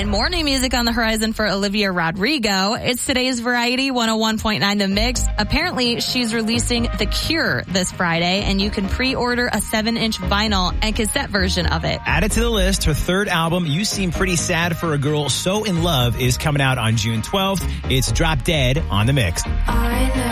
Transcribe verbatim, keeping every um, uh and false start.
And more new music on the horizon for Olivia Rodrigo. It's today's Variety one oh one point nine The Mix. Apparently, she's releasing The Cure this Friday, and you can pre-order a seven-inch vinyl and cassette version of it. Add it to the list. Her third album, You Seem Pretty Sad for a Girl So in Love, is coming out on June twelfth. It's Drop Dead on The Mix.